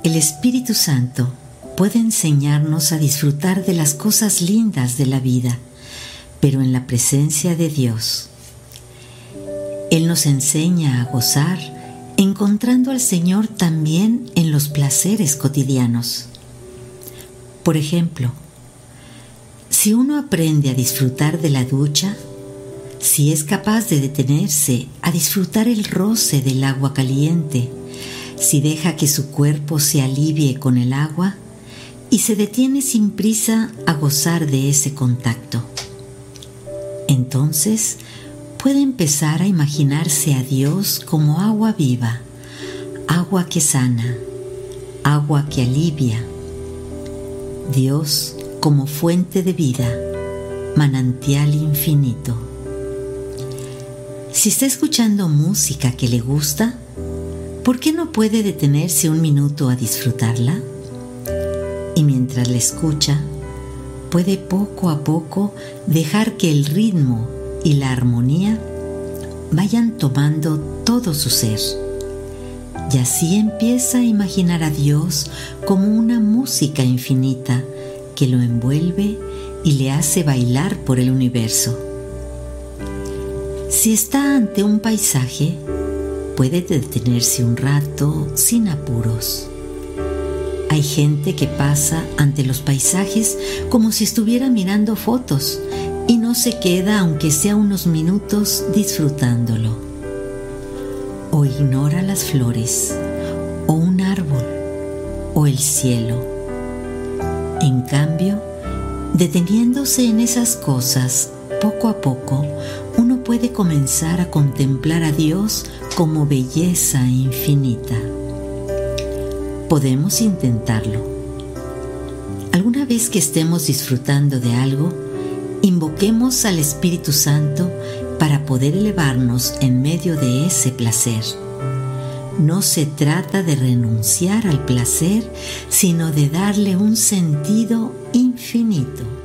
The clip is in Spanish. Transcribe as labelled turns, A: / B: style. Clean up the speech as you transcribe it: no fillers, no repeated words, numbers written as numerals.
A: El Espíritu Santo puede enseñarnos a disfrutar de las cosas lindas de la vida, pero en la presencia de Dios. Él nos enseña a gozar, encontrando al Señor también en los placeres cotidianos. Por ejemplo, si uno aprende a disfrutar de la ducha, si es capaz de detenerse a disfrutar el roce del agua caliente, si deja que su cuerpo se alivie con el agua y se detiene sin prisa a gozar de ese contacto, entonces puede empezar a imaginarse a Dios como agua viva, agua que sana, agua que alivia. Dios como fuente de vida, manantial infinito. Si está escuchando música que le gusta, ¿por qué no puede detenerse un minuto a disfrutarla? Y mientras la escucha, puede poco a poco dejar que el ritmo y la armonía vayan tomando todo su ser. Y así empieza a imaginar a Dios como una música infinita que lo envuelve y le hace bailar por el universo. Si está ante un paisaje, puede detenerse un rato sin apuros. Hay gente que pasa ante los paisajes como si estuviera mirando fotos y no se queda aunque sea unos minutos disfrutándolo. O ignora las flores, o un árbol, o el cielo. En cambio, deteniéndose en esas cosas, poco a poco, uno puede comenzar a contemplar a Dios como belleza infinita. Podemos intentarlo. Alguna vez que estemos disfrutando de algo, invoquemos al Espíritu Santo para poder elevarnos en medio de ese placer. No se trata de renunciar al placer, sino de darle un sentido infinito.